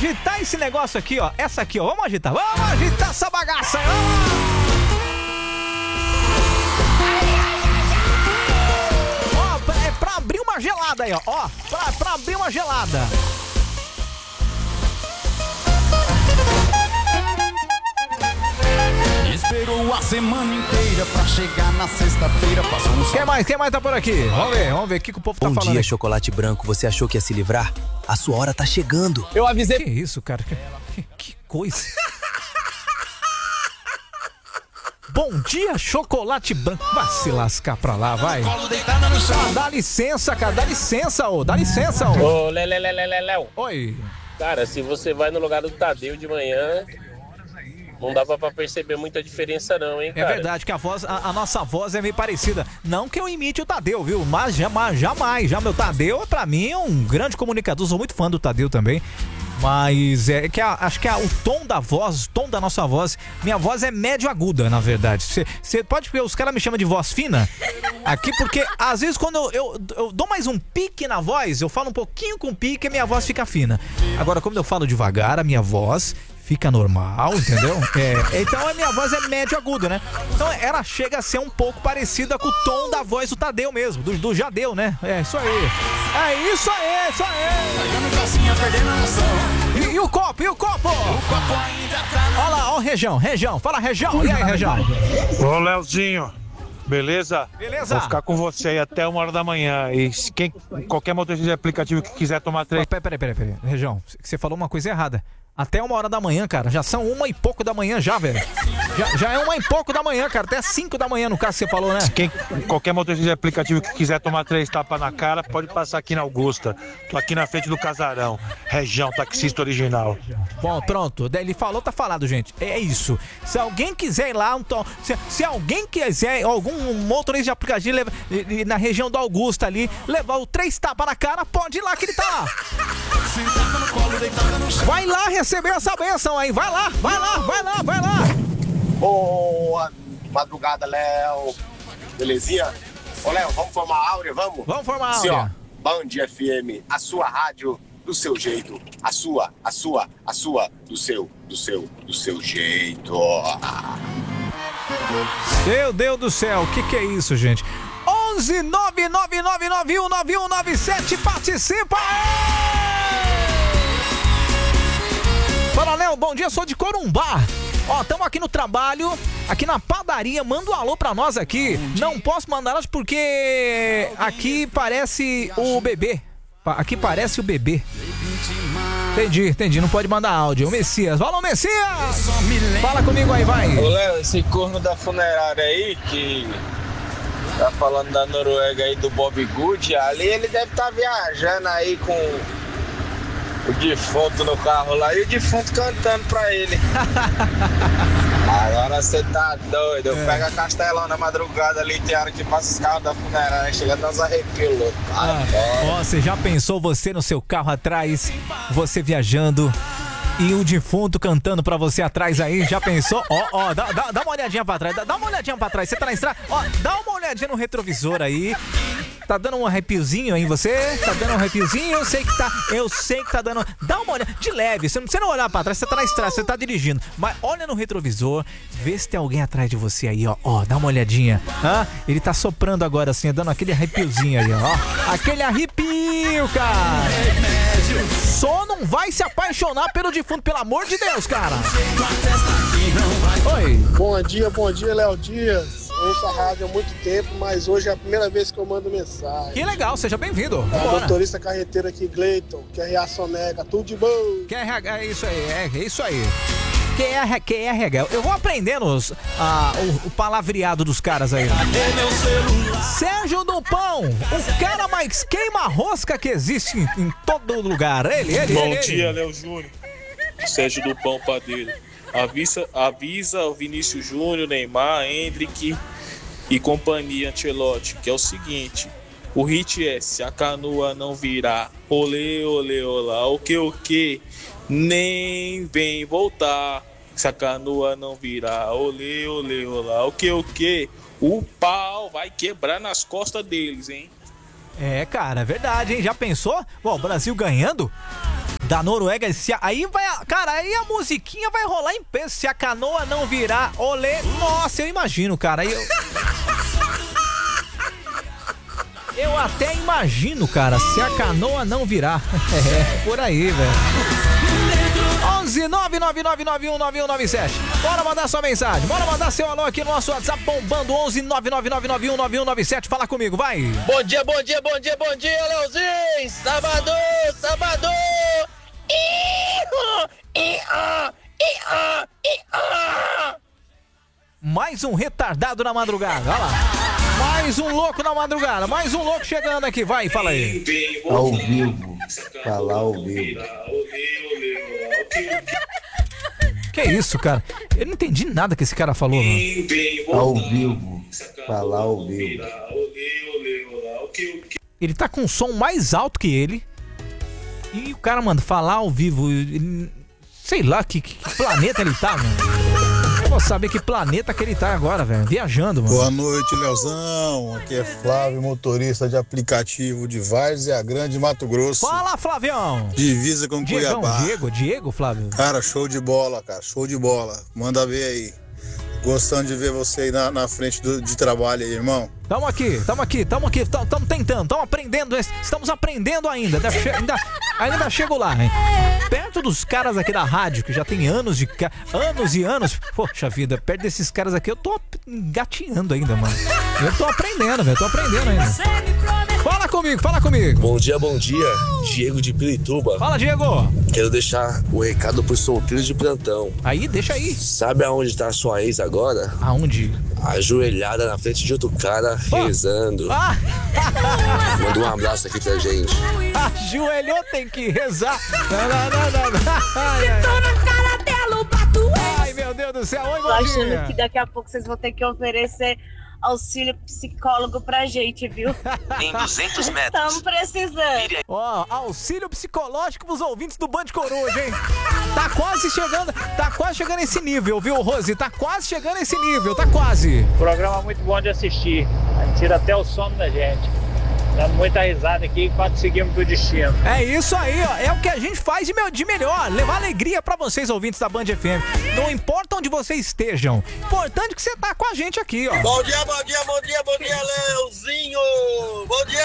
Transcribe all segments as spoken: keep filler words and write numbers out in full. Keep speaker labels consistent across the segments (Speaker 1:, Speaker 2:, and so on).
Speaker 1: agitar esse negócio aqui, ó. Essa aqui, ó. Vamos agitar. Vamos agitar essa bagaça aí. Ó, pra, é pra abrir uma gelada aí, ó. Ó, pra, pra abrir uma gelada.
Speaker 2: Esperou a semana inteira pra chegar na sexta-feira. Passou um
Speaker 1: Quem mais? Quem mais tá por aqui? Vamos ver, vamos ver o que, que o povo tá
Speaker 3: Bom
Speaker 1: falando.
Speaker 3: Bom dia,
Speaker 1: aqui.
Speaker 3: Chocolate Branco. Você achou que ia se livrar? A sua hora tá chegando.
Speaker 1: Eu avisei. Que isso, cara? Que, que coisa. Bom dia, Chocolate Branco. Vai se lascar pra lá, vai. Ah, dá licença, cara. Dá licença, ô. Dá licença, ô.
Speaker 4: Ô, Léo, Léo, Léo, Léo.
Speaker 1: Oi.
Speaker 4: Cara, se você vai no lugar do Tadeu de manhã, não dava pra perceber muita diferença não, hein, cara?
Speaker 1: É verdade que a voz, a, a nossa voz é meio parecida. Não que eu imite o Tadeu, viu? Mas jamais, jamais. Já meu Tadeu, pra mim, é um grande comunicador. Sou muito fã do Tadeu também. Mas é que a, acho que a, o tom da voz, o tom da nossa voz, minha voz é médio aguda, na verdade. Você pode ver, os caras me chamam de voz fina aqui, porque às vezes quando eu, eu, eu dou mais um pique na voz, eu falo um pouquinho com pique e minha voz fica fina. Agora, como eu falo devagar, a minha voz fica normal, entendeu? É, então a minha voz é médio aguda, né? Então ela chega a ser um pouco parecida com o tom da voz do Tadeu mesmo, do, do Jadeu, né? É isso aí. É isso aí, isso aí. E, e o copo, e o copo? Olha lá, ó, Região, Região, fala Região, e aí, Região?
Speaker 5: Ô, Leozinho, beleza?
Speaker 1: Beleza.
Speaker 5: Vou ficar com você aí até uma hora da manhã. E se quem, qualquer motorista de aplicativo que quiser tomar três...
Speaker 1: Peraí, peraí, peraí, peraí, Região, você falou uma coisa errada. Até uma hora da manhã, cara. Já são uma e pouco da manhã já, velho. Já, já é uma e pouco da manhã, cara. Até cinco da manhã, no caso que você falou, né?
Speaker 5: Quem, qualquer motorista de aplicativo que quiser tomar três tapas na cara, pode passar aqui na Augusta. Tô aqui na frente do Casarão. Região, taxista original.
Speaker 1: Bom, pronto. Ele falou, tá falado, gente. É isso. Se alguém quiser ir lá, então, se, se alguém quiser, algum motorista de aplicativo leva, na região da Augusta ali, levar o três tapas na cara, pode ir lá que ele tá lá. Vai lá receber essa bênção aí. Vai lá, vai lá, vai lá, vai lá.
Speaker 6: Boa madrugada, Léo. Belezinha? Ô, Léo, vamos formar a Áurea, vamos?
Speaker 1: Vamos formar a
Speaker 6: Sim, ó,
Speaker 1: Áurea.
Speaker 6: Band F M, a sua rádio do seu jeito. A sua, a sua, a sua, do seu, do seu, do seu jeito.
Speaker 1: Meu Deus do céu, o que que é isso, gente? onze nove nove nove nove um nove um nove sete, participa! Fala, Léo, bom dia, sou de Corumbá. Ó, estamos aqui no trabalho, aqui na padaria, manda um alô pra nós aqui. Não posso mandar hoje porque aqui parece o bebê. Aqui parece o bebê. Entendi, entendi, não pode mandar áudio. O Messias, fala, Messias! Fala comigo aí, vai.
Speaker 7: Ô, Léo, esse corno da funerária aí, que tá falando da Noruega aí, do Bob Good, ali ele deve estar tá viajando aí com o defunto no carro lá e o defunto cantando pra ele. Agora você tá doido,
Speaker 1: É.
Speaker 7: pega Castelão na madrugada ali, tem hora que passa os carros da funerária, chega a dar uns arrepios loucos.
Speaker 1: Ah, ó, você já pensou você no seu carro atrás, você viajando e o defunto cantando pra você atrás aí? Já pensou? Ó, ó, dá, dá, dá uma olhadinha pra trás, dá, dá uma olhadinha pra trás. Você tá na estrada? Ó, dá uma olhadinha no retrovisor aí. Tá dando um arrepiozinho aí em você? Tá dando um arrepiozinho? Eu sei que tá, eu sei que tá dando. Dá uma olhada, de leve, você não precisa olhar pra trás, você tá na estrada, você tá dirigindo. Mas olha no retrovisor, vê se tem alguém atrás de você aí, ó. Ó, dá uma olhadinha. Hã? Ele tá soprando agora assim, dando aquele arrepiozinho aí, ó. Aquele arrepio, cara. Só não vai se apaixonar pelo defunto, pelo amor de Deus, cara. Oi.
Speaker 8: Bom dia, bom dia, Léo Dias. Eu ouço a rádio há muito tempo, mas hoje é a primeira vez que eu mando mensagem.
Speaker 1: Que legal, seja bem-vindo.
Speaker 8: É o
Speaker 1: Vambora.
Speaker 8: motorista carreteiro aqui, Gleiton, que é reação nega, tudo de bom.
Speaker 1: Q R H, é isso aí, é, é isso aí. Q R, Q R H. Eu vou aprendendo os, ah, o, o palavreado dos caras aí. Sérgio do Pão, o cara mais queima-rosca que existe em, em todo lugar. Ele, ele,
Speaker 9: Bom
Speaker 1: ele.
Speaker 9: dia,
Speaker 1: ele.
Speaker 9: Léo Júnior. Sérgio do Pão Padeiro. Avisa, avisa o Vinícius Júnior, Neymar, Hendrick e companhia Ancelotti, que é o seguinte: o hit é se a canoa não virar, olê, olê, olá, o que, o que, nem vem voltar. Se a canoa não virar, olê, olê, olá, o que, o que, o pau vai quebrar nas costas deles, hein?
Speaker 1: É, cara, é verdade, hein? Já pensou? Bom, o Brasil ganhando. da Noruega. Se a, aí vai, cara, aí a musiquinha vai rolar em peso. Se a canoa não virar olê, nossa, eu imagino, cara. Aí eu, eu até imagino, cara, se a canoa não virar. É, por aí, velho. onze nove nove nove nove um nove um nove sete. Bora mandar sua mensagem, bora mandar seu alô aqui no nosso WhatsApp bombando onze nove nove nove nove um nove um nove sete. Fala comigo, vai.
Speaker 7: Bom dia, bom dia, bom dia, bom dia, Leozinho! Sábado, sábado! Iha, iha, iha, iha.
Speaker 1: Mais um retardado na madrugada, olha lá. Mais um louco na madrugada, mais um louco chegando aqui, vai, fala aí.
Speaker 10: Ao vivo, falar ao vivo.
Speaker 1: Que isso, cara? Eu não entendi nada que esse cara falou, mano.
Speaker 10: Ao vivo, falar ao vivo.
Speaker 1: Ele tá com um som mais alto que ele. E o cara, mano, falar ao vivo. Ele, sei lá que, que planeta ele tá, mano. Eu vou saber que planeta que ele tá agora, velho. Viajando, mano.
Speaker 11: Boa noite, Leozão. Aqui é Flávio, motorista de aplicativo de Várzea Grande, Mato Grosso.
Speaker 1: Fala, Flavião.
Speaker 11: Divisa com
Speaker 1: Diegão,
Speaker 11: Cuiabá.
Speaker 1: Diego, Diego, Flávio.
Speaker 11: Cara, show de bola, cara. Show de bola. Manda ver aí. Gostando de ver você aí na, na frente do, de trabalho aí, irmão.
Speaker 1: Tamo aqui, tamo aqui, tamo aqui, tamo, tamo tentando, tamo aprendendo, estamos aprendendo ainda, ainda, che ainda, ainda chego lá, hein? Perto dos caras aqui da rádio, que já tem anos de anos e anos, poxa vida, perto desses caras aqui eu tô engatinhando ainda, mano. Eu tô aprendendo, velho, tô aprendendo ainda. Fala comigo, fala comigo.
Speaker 12: Bom dia, bom dia, Diego de Pirituba.
Speaker 1: Fala, Diego.
Speaker 12: Quero deixar o recado pros solteiros de plantão.
Speaker 1: Aí, deixa aí.
Speaker 12: Sabe aonde tá a sua ex agora?
Speaker 1: Aonde?
Speaker 12: Ajoelhada na frente de outro cara, oh. rezando. Ah. Manda um abraço aqui pra gente.
Speaker 1: Ajoelhou, tem que rezar. Não, não, não, não.
Speaker 13: Se tô na cara dela, o bato.
Speaker 1: Ai, meu Deus do céu. Oi, bom
Speaker 14: Tô achando
Speaker 1: dia.
Speaker 14: que daqui a pouco vocês vão ter que oferecer auxílio psicólogo pra gente, viu?
Speaker 3: Em duzentos metros.
Speaker 14: Estamos precisando.
Speaker 1: Ó, oh, auxílio psicológico pros ouvintes do Band Coruja, hein? Tá quase chegando, tá quase chegando nesse nível, viu, Rose? Tá quase chegando nesse nível, tá quase.
Speaker 15: Programa muito bom de assistir. A gente tira até o sono da gente. Dando muita risada aqui enquanto seguimos pro destino.
Speaker 1: É isso aí, ó. É o que a gente faz de, meu, de melhor. Levar alegria pra vocês, ouvintes da Band F M. Não importa onde vocês estejam. Importante que você tá com a gente aqui, ó.
Speaker 7: Bom dia, bom dia, bom dia, bom dia, Leozinho. Bom dia,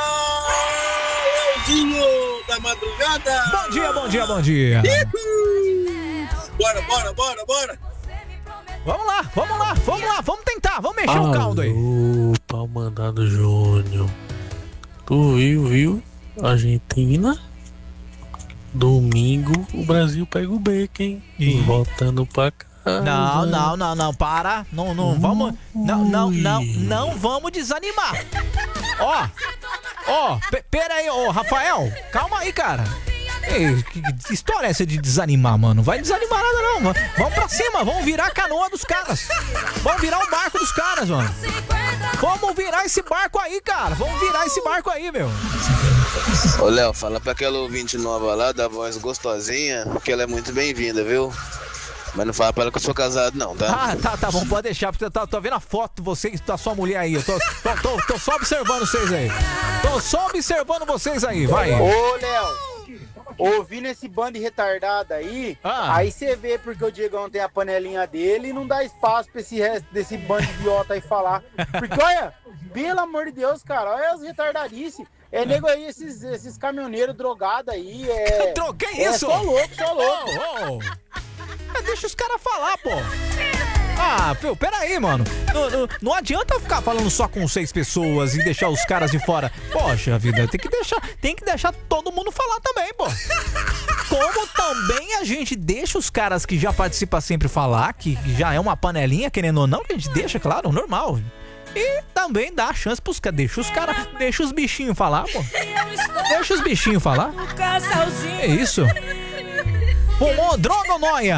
Speaker 7: Leozinho da madrugada.
Speaker 1: Bom dia, bom dia, bom dia.
Speaker 7: Bora, bora, bora, bora.
Speaker 1: Vamos lá, vamos lá, vamos lá, vamos tentar, vamos mexer
Speaker 16: Alô,
Speaker 1: o caldo aí.
Speaker 16: Pau mandado Júnior. Tu viu, viu? Argentina. Domingo o Brasil pega o beco, hein? E... voltando pra casa.
Speaker 1: Não, não, não, não, para. Não, não, vamos. Não, não, não, não vamos desanimar. Ó, ó, pera aí, ô, Rafael. Calma aí, cara. Ei, que, que história é essa de desanimar, mano? Não vai desanimar nada, não. Vamos pra cima, vamos virar a canoa dos caras. Vamos virar o barco dos caras, mano. Vamos virar esse barco aí, cara. Vamos virar esse barco aí, meu.
Speaker 12: Ô, Léo, fala pra aquela ouvinte nova lá, da voz gostosinha, que ela é muito bem-vinda, viu? Mas não fala pra ela que eu sou casado, não, tá?
Speaker 1: Ah, tá, tá bom, pode deixar, porque eu tô, tô vendo a foto de vocês, da sua mulher aí. Eu tô, tô, tô, tô só observando vocês aí. Tô só observando vocês aí, vai.
Speaker 17: Ô, Léo. Ouvindo esse bando retardado aí, ah. aí você vê porque o Diegão tem a panelinha dele e não dá espaço pra esse resto desse bando de idiota aí falar. Porque olha, pelo amor de Deus, cara, olha as retardadices. É nego aí, esses, esses caminhoneiros drogados aí, é...
Speaker 1: Droga, que
Speaker 17: é
Speaker 1: isso?
Speaker 17: só louco, só louco.
Speaker 1: Oh, oh. É, deixa os caras falar, pô. Ah, pô, peraí, mano. Não, não, não adianta ficar falando só com seis pessoas e deixar os caras de fora. Poxa vida, tem que deixar, tem que deixar todo mundo falar também, pô. Como também a gente deixa os caras que já participam sempre falar, que já é uma panelinha, querendo ou não, que a gente deixa, claro, normal. E também dá a chance pros caras. Deixa os caras, deixa os bichinhos falar, pô. Deixa os bichinhos falar. É isso. Fumou droga ou noia?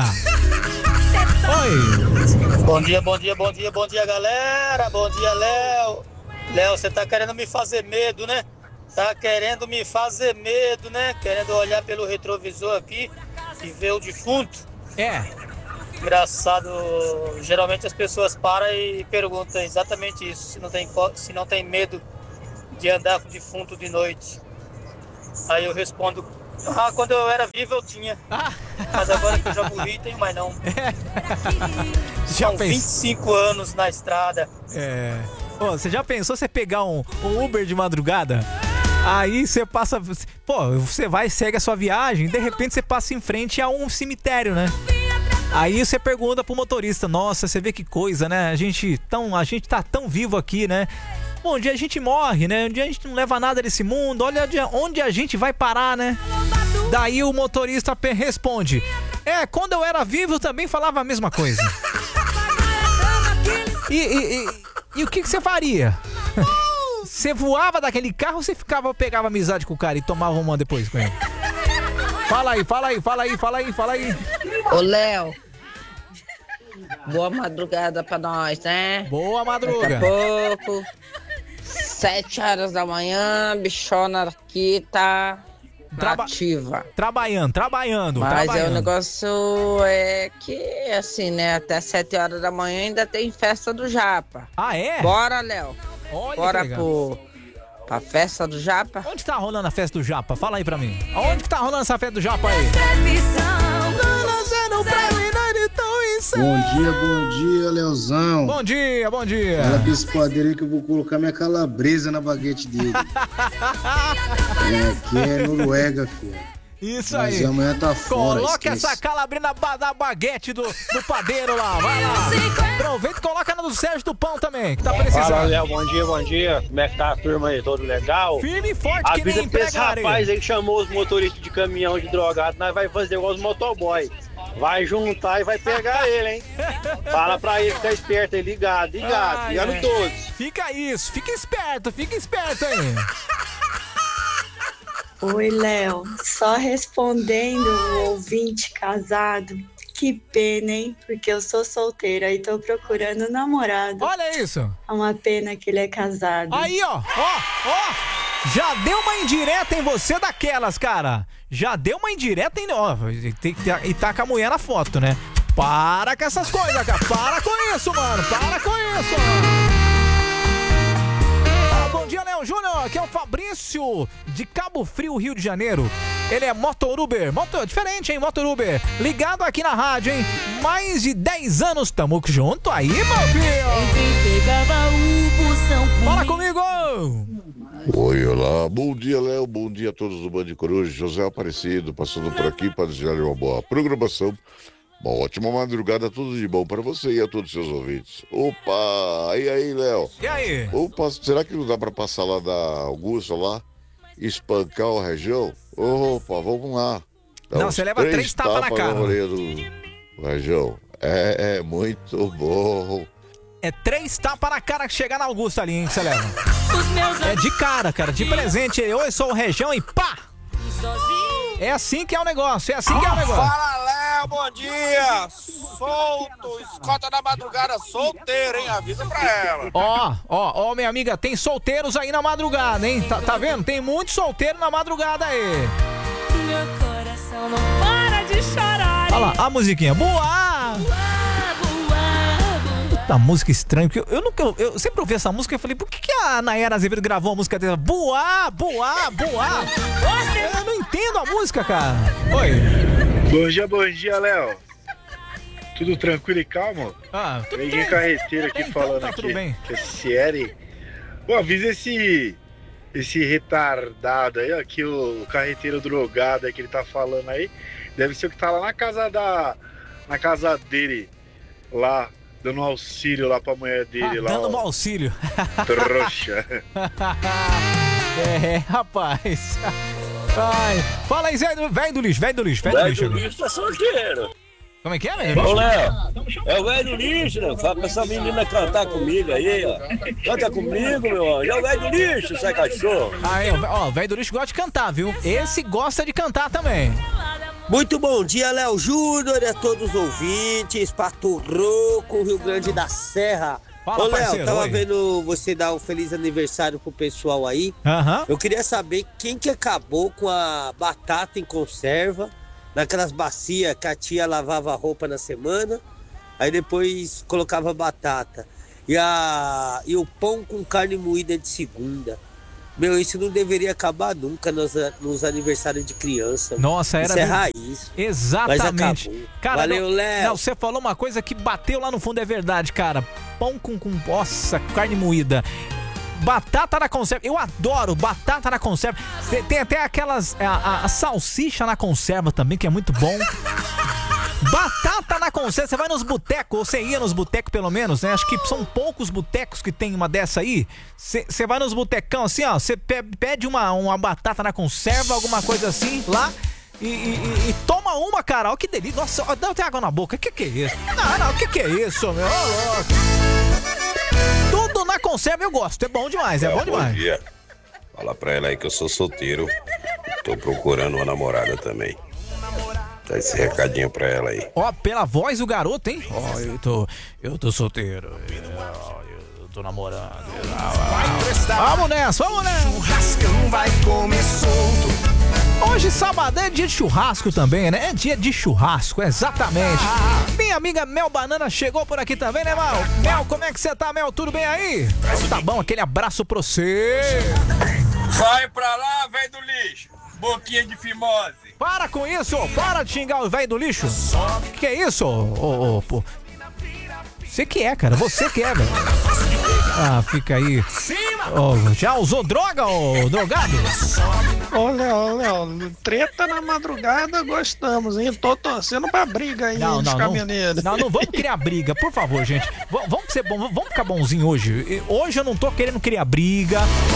Speaker 1: Oi.
Speaker 15: Bom dia, bom dia, bom dia, bom dia, galera. Bom dia, Léo. Léo, você tá querendo me fazer medo, né? Tá querendo me fazer medo, né? Querendo olhar pelo retrovisor aqui e ver o defunto.
Speaker 1: É.
Speaker 15: Engraçado, geralmente as pessoas param e perguntam exatamente isso, se não tem, se não tem medo de andar com defunto de noite. Aí eu respondo Ah, quando eu era vivo eu tinha. Mas agora que eu já morri, tenho mais não.
Speaker 1: Já
Speaker 15: São
Speaker 1: pens-
Speaker 15: vinte e cinco anos na estrada.
Speaker 1: É. Pô, você já pensou você pegar um, um Uber de madrugada? Aí você passa. Pô, você vai, segue a sua viagem, de repente você passa em frente a um cemitério, né? Aí você pergunta pro motorista, nossa, você vê que coisa, né? A gente, tão, a gente tá tão vivo aqui, né? Bom, um dia a gente morre, né? Um dia a gente não leva nada desse mundo, olha onde a gente vai parar, né? Daí o motorista pe- responde, é, quando eu era vivo eu também falava a mesma coisa. E, e, e, e o que, que você faria? Você voava daquele carro ou você ficava, pegava amizade com o cara e tomava uma depois com ele? Fala aí, fala aí, fala aí, fala aí, fala aí.
Speaker 18: Ô, Léo. Boa madrugada pra nós, né?
Speaker 1: Boa madruga.
Speaker 18: Daqui a pouco, sete horas da manhã, bichona aqui tá
Speaker 1: Traba-
Speaker 18: ativa.
Speaker 1: Trabalhando, trabalhando,
Speaker 18: Mas
Speaker 1: trabalhando.
Speaker 18: é, o negócio é que, assim, né? Até sete horas da manhã ainda tem festa do Japa.
Speaker 1: Ah, é?
Speaker 18: Bora, Léo.
Speaker 1: Olha
Speaker 18: Bora
Speaker 1: que legal.
Speaker 18: pro, pra festa do Japa.
Speaker 1: Onde tá rolando a festa do Japa? Fala aí pra mim. Onde que tá rolando essa festa do Japa aí?
Speaker 10: Bom dia, bom dia, Leozão.
Speaker 1: Bom dia, bom dia.
Speaker 10: Fala pra esse padeiro aí que eu vou colocar minha calabresa na baguete dele. É, aqui é Noruega, filho.
Speaker 1: Isso
Speaker 10: Mas
Speaker 1: aí.
Speaker 10: amanhã tá fora.
Speaker 1: Coloca
Speaker 10: esquece.
Speaker 1: essa calabrina na ba- na baguete do, do padeiro lá. Vai lá. Aproveita e coloca na do Sérgio do Pão também, que tá precisando.
Speaker 19: Fala, Léo, bom dia, bom dia. Como é que tá a turma aí? Todo legal?
Speaker 1: Firme e forte,
Speaker 19: a
Speaker 1: que nem
Speaker 19: vida pra esse
Speaker 1: empregaria.
Speaker 19: rapaz aí que chamou os motoristas de caminhão de drogado, nós vai fazer igual os motoboy. Vai juntar e vai pegar ele, hein? Fala pra ele ficar esperto aí, ligado, ligado,
Speaker 1: Ai,
Speaker 19: ligado
Speaker 1: ai.
Speaker 19: todos.
Speaker 1: Fica isso, fica esperto, fica esperto aí.
Speaker 20: Oi, Léo. Só respondendo o ouvinte casado. Que pena, hein? Porque eu sou solteira e tô procurando um namorado.
Speaker 1: Olha isso.
Speaker 20: É uma pena que ele é casado.
Speaker 1: Aí, ó, ó, ó. Já deu uma indireta em você daquelas, cara. Já deu uma indireta em... Ó, tem que ter- e tá com a mulher na foto, né? Para com essas coisas, cara. Para com isso, mano. Para com isso. Ah, bom dia, Léo Júnior. Aqui é o Fabrício, de Cabo Frio, Rio de Janeiro. Ele é motoruber. Moto... Diferente, hein, motoruber. Ligado aqui na rádio, hein? Mais de dez anos. Tamo junto aí, meu filho. Fala comigo.
Speaker 21: Oi, olá, bom dia, Léo, bom dia a todos do Band Coruja, José Aparecido, passando por aqui para desejar uma boa programação, uma ótima madrugada, tudo de bom para você e a todos os seus ouvintes. Opa, e aí, Léo?
Speaker 1: E aí?
Speaker 21: Opa, será que não dá para passar lá da Augusta, lá, espancar o região? Opa, vamos lá. Dá
Speaker 1: Não,
Speaker 21: uns
Speaker 1: você leva três tapas na cara.
Speaker 21: orelha do região. É, é muito bom.
Speaker 1: É três tapas na cara que chegar na Augusta ali, hein, que você leva. É de cara, cara, de presente. Eu sou o Região e pá! É assim que é o negócio, é assim que é o negócio.
Speaker 22: Fala, Léo, bom dia! Solto, escota da madrugada, solteiro, hein? Avisa pra ela.
Speaker 1: Ó, ó, ó, minha amiga, tem solteiros aí na madrugada, hein? Tá, tá vendo? Tem muito solteiro na madrugada aí.
Speaker 13: Meu coração não para de chorar.
Speaker 1: Olha lá, a musiquinha. Boa! Puta música estranha, porque eu, eu nunca. Eu, eu sempre ouvi essa música e falei, por que, que a Nayara Azevedo gravou a música dela? Boa, boa, boa! Eu não entendo a música, cara. Oi.
Speaker 23: Bom dia, bom dia, Léo. Tudo tranquilo e calmo?
Speaker 1: Ah, tudo
Speaker 23: Ninguém
Speaker 1: bem.
Speaker 23: carreteiro aqui
Speaker 1: Então
Speaker 23: falando
Speaker 1: tá
Speaker 23: aqui.
Speaker 1: tudo bem.
Speaker 23: Que é Sieri. Pô, avisa esse esse retardado aí, ó, que o carreteiro drogado aí que ele tá falando aí, deve ser o que tá lá na casa da na casa dele, lá dando um auxílio lá pra mulher dele
Speaker 1: Ah,
Speaker 23: lá.
Speaker 1: dando um
Speaker 23: ó.
Speaker 1: auxílio.
Speaker 23: Trouxa.
Speaker 1: É, rapaz. Ai, fala aí, Zé do- velho do lixo, velho do lixo, velho do lixo.
Speaker 24: Velho do lixo é solteiro.
Speaker 1: Como é que é, velho?
Speaker 24: Ô, Léo, é o velho do lixo, né? Fala pra essa menina cantar comigo aí, ó. Canta comigo, meu anjo. É o velho do lixo, sai cachorro.
Speaker 1: Aí, ó, ó, o velho do lixo gosta de cantar, viu? Esse gosta de cantar também.
Speaker 25: Muito bom dia, Léo Júnior e a todos os ouvintes, Pato Roco, Rio Grande da Serra.
Speaker 1: Fala,
Speaker 25: Ô, Léo,
Speaker 1: parceiro,
Speaker 25: tava
Speaker 1: oi.
Speaker 25: vendo você dar um feliz aniversário pro pessoal aí.
Speaker 1: Aham.
Speaker 25: Eu queria saber quem que acabou com a batata em conserva, naquelas bacias que a tia lavava a roupa na semana, aí depois colocava batata. E, a, e o pão com carne moída de segunda. Meu, isso não deveria acabar nunca nos, nos aniversários de criança.
Speaker 1: Nossa, era
Speaker 25: isso é
Speaker 1: mesmo.
Speaker 25: raiz.
Speaker 1: Exatamente.
Speaker 25: Mas acabou.
Speaker 1: Cara,
Speaker 25: Valeu,
Speaker 1: não,
Speaker 25: Léo.
Speaker 1: não, você falou uma coisa que bateu lá no fundo, é verdade, cara. Pão com, com nossa, carne moída. Batata na conserva. Eu adoro batata na conserva. Tem, tem até aquelas... A, a, a salsicha na conserva também, que é muito bom. Batata na conserva. Você vai nos botecos, ou você ia nos botecos pelo menos, né? Acho que são poucos botecos que tem uma dessa aí. Você vai nos botecão assim, ó. Você pede uma, uma batata na conserva, alguma coisa assim, lá. E, e, e toma uma, cara. Olha que delícia. Nossa, ó, dá até água na boca. O que que é isso? Não, não, o que que é isso, meu? Tudo na conserva eu gosto. É bom demais, é, é bom demais.
Speaker 2: Bom dia. Fala pra ela aí que eu sou solteiro. Tô procurando uma namorada também. Dá esse recadinho pra ela aí.
Speaker 1: Ó, pela voz do garoto, hein? Ó, eu tô, eu tô solteiro. Eu tô namorando. Vamos nessa, vamos nessa.
Speaker 4: Churrascão vai comer solto.
Speaker 1: Hoje, sábado, é dia de churrasco também, né? É dia de churrasco, exatamente. Minha amiga Mel Banana chegou por aqui também, né, Mel? Mel, como é que você tá, Mel? Tudo bem aí? Tá bom, aquele abraço pra você.
Speaker 22: Vai pra lá, velho do lixo. Boquinha de fimose.
Speaker 1: Para com isso, para de xingar o velho do lixo. Que que é isso, ô, ô, pô? Você que é, cara, você que é, velho. Ah, fica aí. Oh, já usou droga, ô drogado?
Speaker 16: Ô, Léo, Léo, treta na madrugada gostamos, hein? Tô torcendo pra briga aí
Speaker 1: não,
Speaker 16: dos
Speaker 1: não,
Speaker 16: caminhoneiros.
Speaker 1: Não, não vamos criar briga, por favor, gente. V- vamos ser bom, vamos ficar bonzinho hoje. Hoje eu não tô querendo criar briga.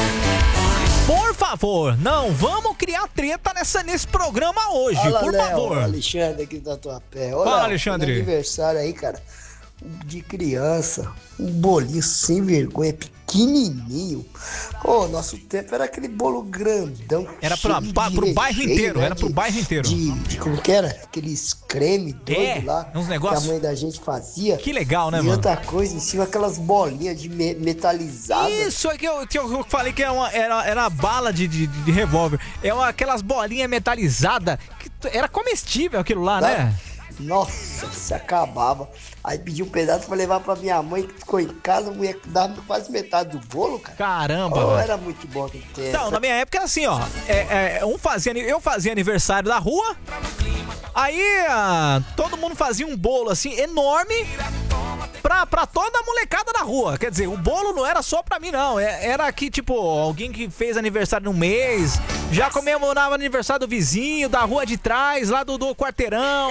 Speaker 1: Por favor, não vamos criar treta nessa, nesse programa hoje,
Speaker 5: Olá,
Speaker 1: por
Speaker 5: Léo,
Speaker 1: favor.
Speaker 5: Alexandre aqui da tua pé.
Speaker 1: Fala,
Speaker 5: Léo,
Speaker 1: Alexandre.
Speaker 5: no aniversário aí, cara, de criança, um bolinho sem vergonha, pequenininho. Ô, nosso tempo era aquele bolo grandão.
Speaker 1: Era pra,
Speaker 5: cheio
Speaker 1: pra,
Speaker 5: de
Speaker 1: pro bairro
Speaker 5: recheio,
Speaker 1: inteiro,
Speaker 5: né,
Speaker 1: era pro
Speaker 5: de-
Speaker 1: bairro inteiro.
Speaker 5: De, de como que era? Aqueles creme doido
Speaker 1: É,
Speaker 5: lá.
Speaker 1: uns negócios-
Speaker 5: que a mãe da gente fazia.
Speaker 1: Que legal, né,
Speaker 5: e
Speaker 1: mano?
Speaker 5: outra coisa, em cima aquelas bolinhas de me- metalizadas.
Speaker 1: Isso é que eu, que eu falei que era, uma, era, era bala de, de, de revólver. É uma, aquelas bolinhas metalizadas. Que t- era comestível aquilo lá,
Speaker 5: Tá?
Speaker 1: né?
Speaker 5: Nossa, se acabava. Aí pedi um pedaço pra levar pra minha mãe, que ficou em casa, a mulher dava quase metade do bolo, cara.
Speaker 1: Caramba,
Speaker 5: Oh,
Speaker 1: velho.
Speaker 5: era muito bom aquele tempo.
Speaker 1: Então, na minha época era assim, ó. É, é, um fazia, eu fazia aniversário da rua. Aí ah, todo mundo fazia um bolo assim enorme pra, pra toda a molecada da rua. Quer dizer, o bolo não era só pra mim, não. É- Era que, tipo, alguém que fez aniversário no mês, já comemorava aniversário do vizinho, da rua de trás, lá do, do quarteirão.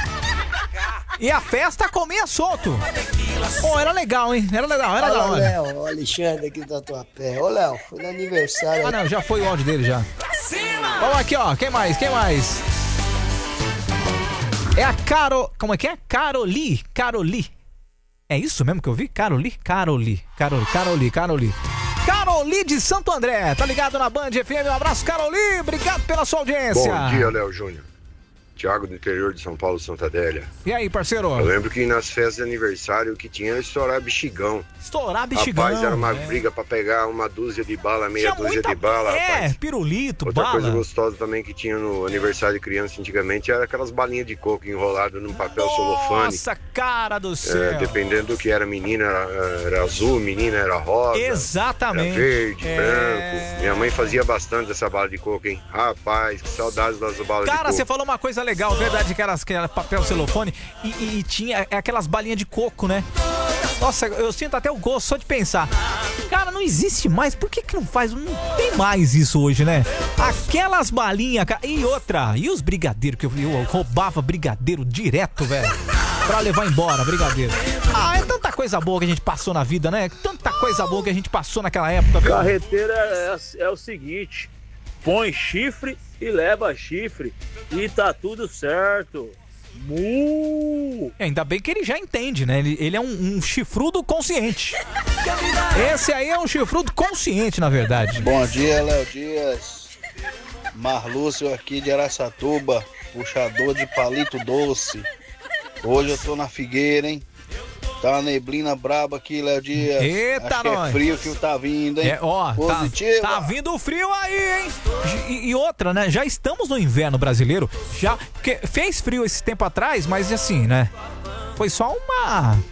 Speaker 1: E a festa comia solto. Pô, era legal, hein? Era legal, era da
Speaker 5: Olha,
Speaker 1: hora.
Speaker 5: Léo, o Alexandre aqui da tua pé. Ô, Léo, foi no aniversário.
Speaker 1: Ah, não, já foi o áudio dele já. Vamos aqui, ó. Quem mais? Quem mais? É a Caro... Como é que é? Caroli. Caroli. É isso mesmo que eu vi? Caroli? Caroli. Caroli, Caroli, Caroli. Caroli de Santo André. Tá ligado na Band F M? Um abraço, Caroli. Obrigado pela sua audiência.
Speaker 6: Bom dia, Léo Júnior. Thiago do interior de São Paulo, Santa Adélia.
Speaker 1: E aí, parceiro?
Speaker 6: Eu lembro que nas festas de aniversário o que tinha era estourar bexigão.
Speaker 1: Estourar bexigão.
Speaker 6: Rapaz, era uma
Speaker 1: é.
Speaker 6: briga pra pegar uma dúzia de bala, meia
Speaker 1: Tinha
Speaker 6: dúzia
Speaker 1: muita-
Speaker 6: de bala,
Speaker 1: É,
Speaker 6: rapaz.
Speaker 1: pirulito,
Speaker 6: Outra
Speaker 1: bala.
Speaker 6: coisa gostosa também que tinha no aniversário de criança antigamente era aquelas balinhas de coco enroladas num papel celofane.
Speaker 1: Nossa, cara do céu.
Speaker 6: É, dependendo do que era menina, era, era azul, menina era rosa.
Speaker 1: Exatamente.
Speaker 6: Era verde,
Speaker 1: É.
Speaker 6: branco. Minha mãe fazia bastante essa bala de coco, hein? Rapaz, que saudades das balas de
Speaker 1: Cara,
Speaker 6: coco.
Speaker 1: você falou uma coisa legal, verdade, que era, que era papel celofane e, e- e tinha aquelas balinhas de coco, né? Nossa, eu sinto até o gosto só de pensar. Cara, não existe mais, por que que não faz? Não tem mais isso hoje, né? Aquelas balinhas, cara. E outra, e os brigadeiros, que eu, eu roubava brigadeiro direto, velho, pra levar embora, brigadeiro. Ah, é tanta coisa boa que a gente passou na vida, né? Tanta coisa boa que a gente passou naquela época, viu?
Speaker 8: Carreteira é, é o seguinte: põe chifre e leva chifre e tá tudo certo. Mu!
Speaker 1: É, ainda bem que ele já entende, né? Ele, ele é um, um chifrudo consciente. Esse aí é um chifrudo consciente, na verdade.
Speaker 26: Bom dia, Léo Dias. Marlúcio aqui de Araçatuba, puxador de palito doce. Hoje eu tô na Figueira, hein? Tá uma neblina braba aqui, Léo Dias.
Speaker 1: Eita,
Speaker 26: Acho que
Speaker 1: nós.
Speaker 26: é frio que tá vindo, hein?
Speaker 1: É, ó,
Speaker 26: Positivo.
Speaker 1: tá, tá vindo frio aí, hein? E, e outra, né? Já estamos no inverno brasileiro. Já. Porque fez frio esse tempo atrás, mas assim, né? Foi só uma.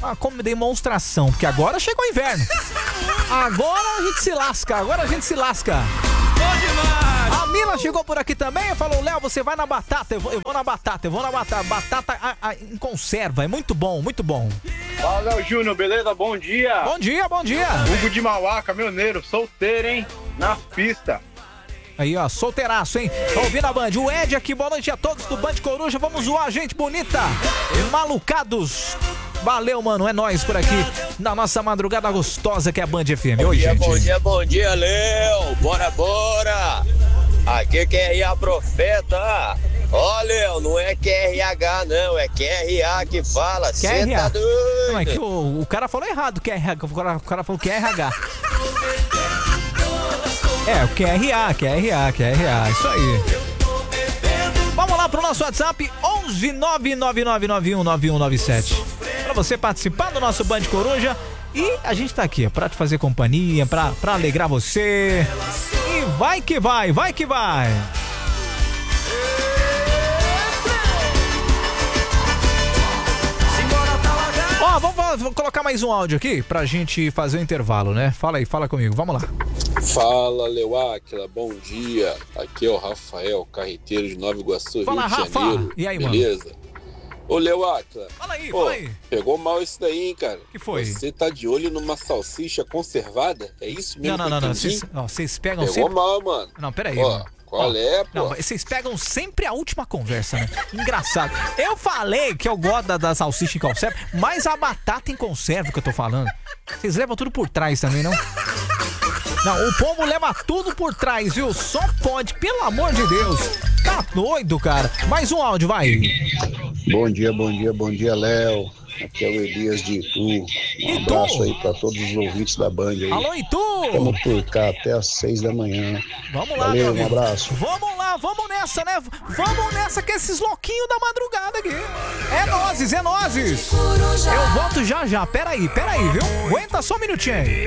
Speaker 1: uma como demonstração, porque agora chegou o inverno. Agora a gente se lasca, agora a gente se lasca. A Mila chegou por aqui também e falou: Léo, você vai na batata, eu vou, eu vou na batata, eu vou na batata. Batata a, a, em conserva, é muito bom, muito bom.
Speaker 3: Fala, Léo Júnior, beleza? Bom dia.
Speaker 1: Bom dia, bom dia.
Speaker 3: Hugo de Mauá, caminhoneiro, solteiro, hein? Na pista.
Speaker 1: Aí, ó, solteiraço, hein? Tá ouvindo a Band? O Ed aqui, boa noite a todos do Band Coruja. Vamos zoar, gente bonita. Malucados. Valeu, mano, é nóis por aqui na nossa madrugada gostosa que é a Band F M.
Speaker 24: Bom
Speaker 1: Oi,
Speaker 24: dia,
Speaker 1: gente.
Speaker 24: bom dia, bom dia, Léo. Bora, bora. Aqui que é R A Profeta. Ó, Léo, não é Q R H, não, é Q R A que fala. Cê tá doido.
Speaker 1: Não, é que o, o cara falou errado, Q R H, o cara, o cara falou Q R H. É, o Q R A, Q R A, Q R A, isso aí. Vamos lá pro nosso WhatsApp, onze nove nove nove nove um nove um nove sete. Pra você participar do nosso Band Coruja. E a gente tá aqui, ó, pra te fazer companhia, pra, pra alegrar você. E vai que vai, vai que vai. Ó, vamos, vamos colocar mais um áudio aqui pra gente fazer o intervalo, né? Fala aí, fala comigo, vamos lá.
Speaker 7: Fala, Léo Áquila, bom dia. Aqui é o Rafael, carreteiro de Nova Iguaçu,
Speaker 1: Fala,
Speaker 7: Rio de
Speaker 1: Rafa.
Speaker 7: Janeiro.
Speaker 1: E aí,
Speaker 7: beleza?
Speaker 1: mano?
Speaker 7: Ô, Léo Áquila.
Speaker 1: Fala aí,
Speaker 7: Pô,
Speaker 1: fala aí.
Speaker 7: Pegou mal isso daí, hein, cara?
Speaker 1: Que foi?
Speaker 7: Você tá de olho numa salsicha conservada? É isso mesmo?
Speaker 1: Não, não,
Speaker 7: que eu
Speaker 1: não, não.
Speaker 7: entendi?
Speaker 1: Vocês, ó, vocês pegam
Speaker 7: Pegou
Speaker 1: sempre...
Speaker 7: mal, mano.
Speaker 1: Não, peraí.
Speaker 7: Ó,
Speaker 1: mano.
Speaker 7: qual
Speaker 1: Ó,
Speaker 7: é, pô?
Speaker 1: Não, vocês pegam sempre a última conversa, né? Engraçado. Eu falei que eu gosto da, da salsicha em conserva, mas a batata em conserva que eu tô falando. Vocês levam tudo por trás também, não? Não, o povo leva tudo por trás, viu? Só pode, pelo amor de Deus. Tá doido, cara. Mais um áudio, vai.
Speaker 10: Bom dia, bom dia, bom dia, Léo. Aqui é o Elias de Itu. Um abraço aí pra todos os ouvintes da Band aí.
Speaker 1: Alô, Itu!
Speaker 10: Estamos por cá até às seis da manhã.
Speaker 1: Vamos lá,
Speaker 10: Valeu,
Speaker 1: meu
Speaker 10: um
Speaker 1: amigo.
Speaker 10: abraço.
Speaker 1: Vamos lá, vamos nessa, né? Vamos nessa que esses louquinhos da madrugada aqui. É nozes, é nozes. Eu volto já já. Pera aí, pera aí, viu? Aguenta só um minutinho aí.